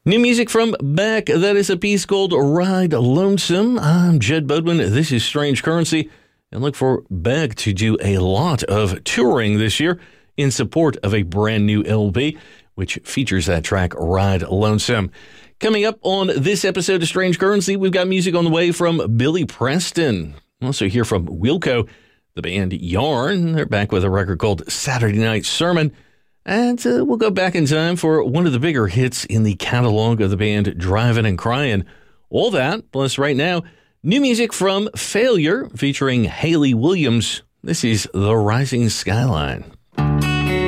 New music from Beck. That is a piece called Ride Lonesome. I'm Jed Bodwin. This is Strange Currency. And look for Beck to do a lot of touring this year in support of a brand new LP, which features that track Ride Lonesome. Coming up on this episode of Strange Currency, we've got music on the way from Billy Preston. We'll also hear from Wilco, the band Yarn. They're back with a record called Saturday Night Sermon. And we'll go back in time for one of the bigger hits in the catalog of the band Drivin' and Cryin'. All that, plus right now, new music from Failure featuring Hayley Williams. This is The Rising Skyline.